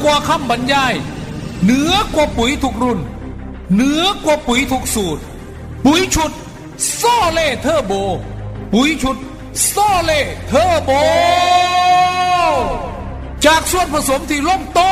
ว่าคำบรรยายเหนือกว่าปุ๋ยทุกรุ่นเหนือกว่าปุ๋ยทุกสูตรปุ๋ยชุดโซเล่เทอร์โบปุ๋ยชุดโซเล่เทอร์โบจากส่วนผสมที่ลงโต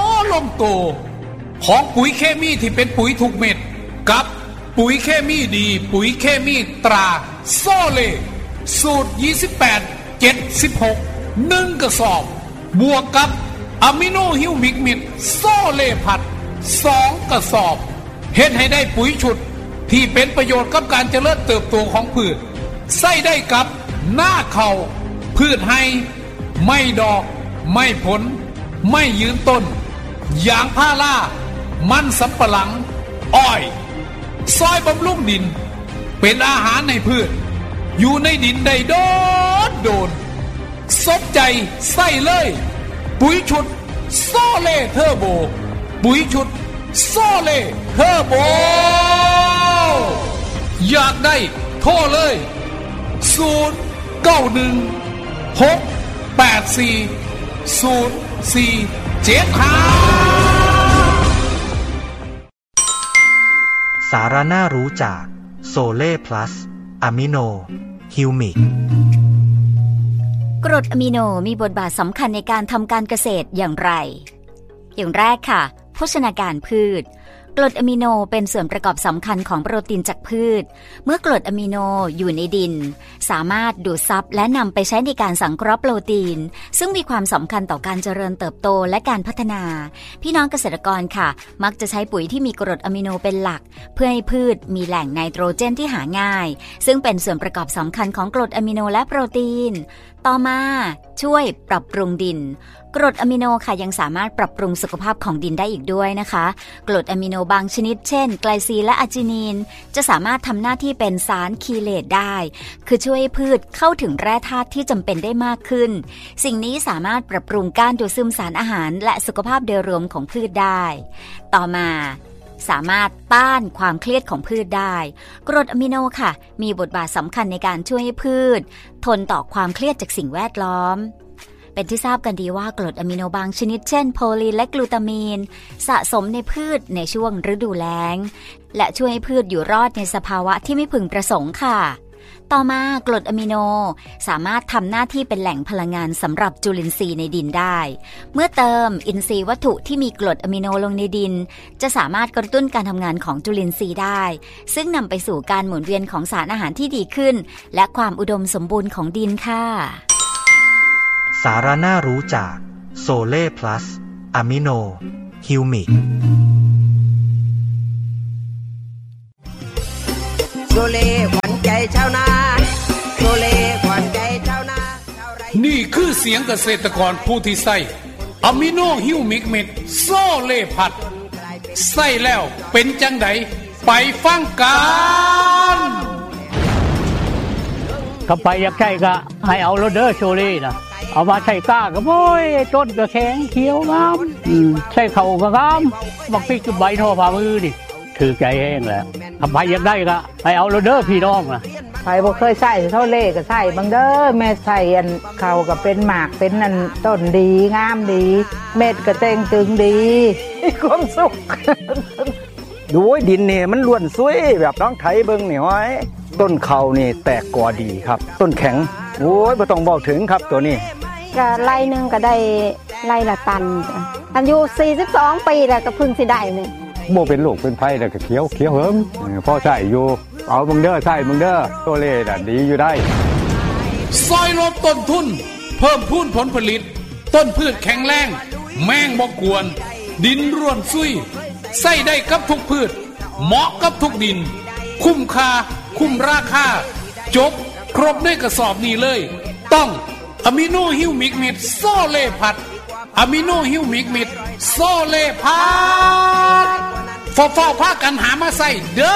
ของปุ๋ยเคมีที่เป็นปุ๋ยทุกเม็ดกับปุ๋ยเคมีดีปุ๋ยเคมีตราโซเล่สูตร28 76 1กระสอบบวกกับอะมิโนฮิวมิกมิดโซเล่ผัด2กระสอบเฮ็ดให้ได้ปุ๋ยชุดที่เป็นประโยชน์กับการเจริญเติบโตของพืชใส่ได้กับหน้าเข่าพืชให้ไม่ดอกไม่ผลไม่ยืนต้นยางพารามันสำปะหลังอ้อยซอยบำรุงดินเป็นอาหารในพืชอยู่ในดินได้โดนสนใจใส่เลยปุ๋ยชุดโซเล่เทอร์โบปุ๋ยชุดโซเล่เทอร์โบอยากได้โทรเลยสาระน่ารู้จากโซเล่พลัสอะมิโนฮิวมิกกรดอะมิโนมีบทบาทสำคัญในการทำการเกษตรอย่างไรอย่างแรกค่ะโภชนาการพืชกรดอะมิโนเป็นส่วนประกอบสำคัญของโปรตีนจากพืชเมื่อกรดอะมิโนอยู่ในดินสามารถดูดซับและนำไปใช้ในการสังเคราะห์โปรตีนซึ่งมีความสำคัญต่อการเจริญเติบโตและการพัฒนาพี่น้องเกษตรกรค่ะมักจะใช้ปุ๋ยที่มีกรดอะมิโนเป็นหลักเพื่อให้พืชมีแหล่งไนโตรเจนที่หาง่ายซึ่งเป็นส่วนประกอบสำคัญของกรดอะมิโนและโปรตีนต่อมาช่วยปรับปรุงดินกรดอะมิโนค่ะยังสามารถปรับปรุงสุขภาพของดินได้อีกด้วยนะคะกรดอะมิโนบางชนิดเช่นไกลซีนและอาร์จินีนจะสามารถทำหน้าที่เป็นสารคีเลตได้คือช่วยให้พืชเข้าถึงแร่ธาตุที่จำเป็นได้มากขึ้นสิ่งนี้สามารถปรับปรุงการดูดซึมสารอาหารและสุขภาพโดยรวมของพืชได้ต่อมาสามารถต้านความเครียดของพืชได้กรดอะมิโนค่ะมีบทบาทสำคัญในการช่วยให้พืชทนต่อความเครียดจากสิ่งแวดล้อมเป็นที่ทราบกันดีว่ากรดอะมิโนบางชนิดเช่นโพลีนและกลูตามีนสะสมในพืชในช่วงฤดูแล้งและช่วยให้พืชอยู่รอดในสภาวะที่ไม่พึงประสงค์ค่ะต่อมากรดอะมิโนสามารถทำหน้าที่เป็นแหล่งพลังงานสำหรับจุลินทรีย์ในดินได้เมื่อเติมอินทรีย์วัตถุที่มีกรดอะมิโนลงในดินจะสามารถกระตุ้นการทำงานของจุลินทรีย์ได้ซึ่งนำไปสู่การหมุนเวียนของสารอาหารที่ดีขึ้นและความอุดมสมบูรณ์ของดินค่ะสาระน่ารู้จากโซเล่พลัสอะมิโนฮิวมิกโซเล่ขวัญใจชาวนาโซเล่ขวัญใจชาวนานี่คือเสียงเกษตรกรผู้ที่ใส่อะมิโนฮิวมิกเม็ดโซเล่พัดใส่แล้วเป็นจังไดไปฟังกันถ้าไปอยากใช้ก็ให้เอาโรเดอร์โซเล่นะเอามาใส่ก้าก็โอ้ยต้นก็แข็งเขียวงามใส่เข่าก็งามบักพริกกับใบทอฝ่ามือดิถือใจแห้งแล้วถ้าไปอยากได้ก็ให้เอาโรเดอร์พี่น้องนะไปบ่เคยใส่โซเล่ก็ใส่บางเด้อแม่ใส่อันเข่าก็เป็นหมากเป็นอันต้นดีงามดีเม็ดก็เต่งตึงดีมีความสุขดูดินนี่มันล้วนสวยแบบน้องไถเบิ่งนี่ห้อยต้นเข่านี่แตกกอดีครับต้นแข็งโอ้ยบ่ต้องบอกถึงครับตัวนี้ก็ไร่นึงก็ได้ไร่ละตันอายุ42ปีแล้วก็เพิ่งสิได้นี่บ่เป็นโรคเป็นไผแล้วก็เขียวเหิมพอใช้อยู่เอาเบิ่งเด้อใช้เบิ่งเด้อโซเล่น่ะดีอยู่ได้ซอยลดต้นทุนเพิ่มพูนผลผลิตต้นพืชแข็งแรงแมงบ่กวนดินร่วนซุยใส่ได้กับทุกพืชเหมาะกับทุกดินคุ้มค่าคุ้มราคาจบครบในกระสอบนี้เลยต้องอะมิโนฮิวมิกมิดโซเล่พัดอะมิโนฮิวมิกมิดโซเล่พัดฟ้าพากันหามาใส่เด้อ